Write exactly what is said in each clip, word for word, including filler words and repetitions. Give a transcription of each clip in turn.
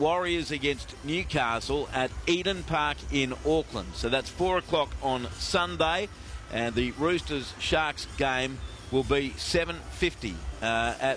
Warriors against Newcastle at Eden Park in Auckland. So that's four o'clock on Sunday, and the Roosters Sharks game will be seven fifty uh, at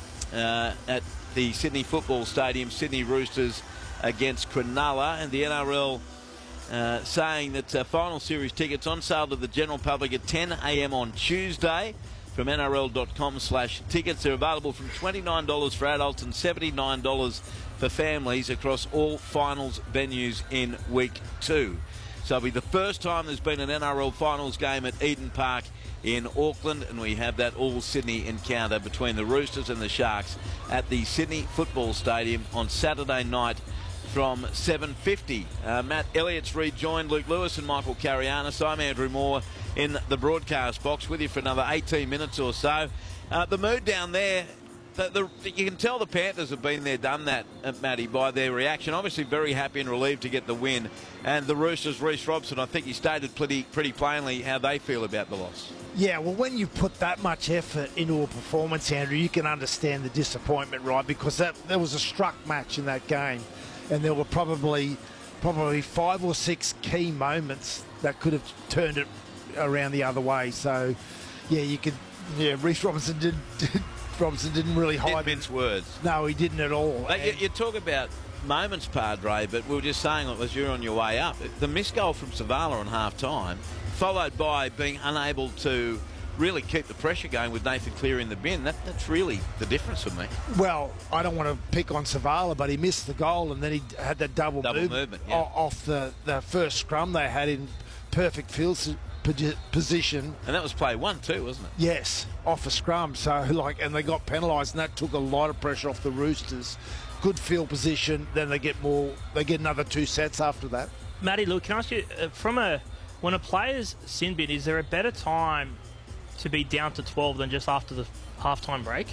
uh, at the Sydney Football Stadium. Sydney Roosters against Cronulla, and the N R L uh, saying that uh, final series tickets on sale to the general public at ten a m on Tuesday from N R L dot com slash tickets. They're available from twenty-nine dollars for adults and seventy-nine dollars for families across all finals venues in week two. So it'll be the first time there's been an N R L finals game at Eden Park in Auckland, and we have that all-Sydney encounter between the Roosters and the Sharks at the Sydney Football Stadium on Saturday night from seven fifty. Uh, Matt Elliott's rejoined Luke Lewis and Michael Carianis. I'm Andrew Moore in the broadcast box with you for another eighteen minutes or so. Uh, the mood down there, the, the, you can tell the Panthers have been there, done that, uh, Matty, by their reaction. Obviously very happy and relieved to get the win. And the Roosters, Reece Robson, I think he stated pretty, pretty plainly how they feel about the loss. Yeah, well, when you put that much effort into a performance, Andrew, you can understand the disappointment, right? Because that there was a struck match in that game, and there were probably probably five or six key moments that could have turned it around the other way. So, yeah, you could. Yeah, Reece Robinson did. did Robinson didn't really hide. Didn't mince words. No, he didn't at all. Like, you, you talk about moments, Padre, but we were just saying as you're on your way up, the missed goal from Savala on half time, followed by being unable to really keep the pressure going with Nathan Cleary in the bin. That, that's really the difference for me. Well, I don't want to pick on Savala, but he missed the goal, and then he had that double, double move movement yeah. off the, the first scrum they had in perfect field position. And that was play one too, wasn't it? Yes, off a scrum. So, like, and they got penalised, and that took a lot of pressure off the Roosters. Good field position. Then they get more. They get another two sets after that. Matty, look, can I ask you, uh, from a when a player's sin bin, is there a better time to be down to twelve than just after the halftime break?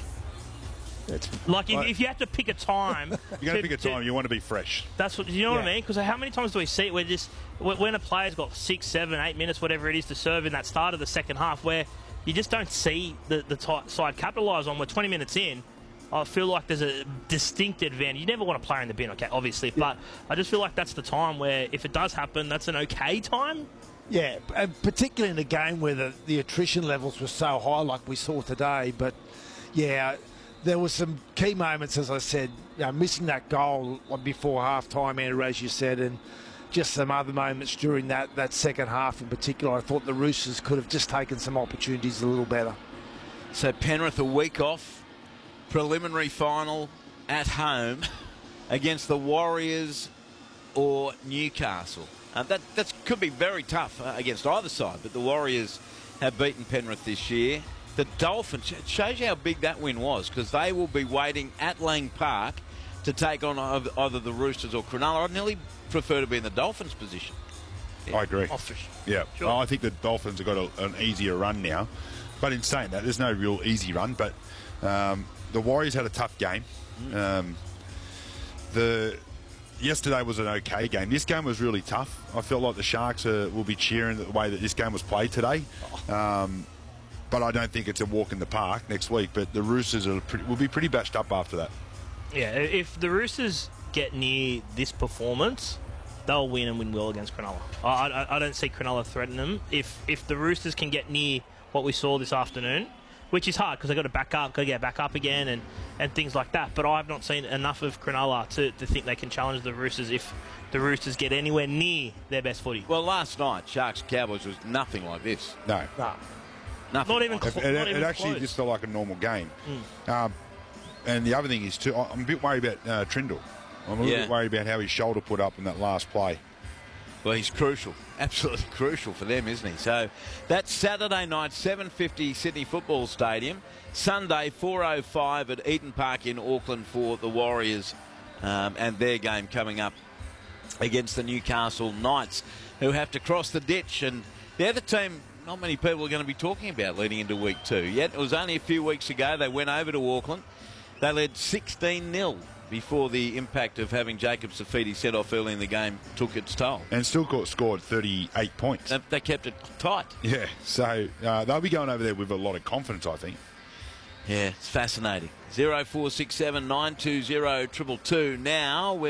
It's, like, if, if you had to pick a time, you're going to pick a time. To, you want to be fresh. That's what you know. Yeah. What I mean? Because how many times do we see it where just when a player's got six, seven, eight minutes, whatever it is, to serve in that start of the second half, where you just don't see the the t- side capitalise on. We're twenty minutes in. I feel like there's a distinct advantage. You never want a player in the bin, okay, obviously, yeah. But I just feel like that's the time where, if it does happen, that's an okay time. Yeah, and particularly in a game where the, the attrition levels were so high like we saw today. But, yeah, there were some key moments, as I said, you know, missing that goal before half-time, Andrew, as you said, and just some other moments during that, that second half in particular. I thought the Roosters could have just taken some opportunities a little better. So Penrith a week off. Preliminary final at home against the Warriors or Newcastle. Uh, that that could be very tough uh, against either side, but the Warriors have beaten Penrith this year. The Dolphins, it shows you how big that win was, because they will be waiting at Lang Park to take on either the Roosters or Cronulla. I'd nearly prefer to be in the Dolphins' position. Yeah. I agree. Offish. Yeah, sure. I think the Dolphins have got a, an easier run now. But in saying that, there's no real easy run, but Um, the Warriors had a tough game. Um, the yesterday was an okay game. This game was really tough. I felt like the Sharks uh, will be cheering the way that this game was played today. Um, but I don't think it's a walk in the park next week. But the Roosters are pretty, will be pretty bashed up after that. Yeah, if the Roosters get near this performance, they'll win and win well against Cronulla. I, I, I don't see Cronulla threaten them. If if the Roosters can get near what we saw this afternoon, which is hard because they've got to back up, got to get back up again and, and things like that. But I've not seen enough of Cronulla to, to think they can challenge the Roosters if the Roosters get anywhere near their best footy. Well, last night, Sharks-Cowboys was nothing like this. No. No. Nothing. Not even, it, cl- it, not it even actually close. just felt like a normal game. Mm. Um, and the other thing is, too, I'm a bit worried about uh, Trindle. I'm a little yeah. bit worried about how his shoulder put up in that last play. Well, he's crucial. Absolutely crucial for them, isn't he? So that's Saturday night, seven fifty Sydney Football Stadium. Sunday, four oh five at Eden Park in Auckland for the Warriors um, and their game coming up against the Newcastle Knights, who have to cross the ditch. And they're the team not many people are going to be talking about leading into week two. Yet it was only a few weeks ago they went over to Auckland. They led sixteen nil. Before the impact of having Jacob Safidi set off early in the game took its toll. And still got scored thirty-eight points. They, they kept it tight. Yeah, so uh, they'll be going over there with a lot of confidence, I think. Yeah, it's fascinating. zero four six seven nine two zero two two two. Now we're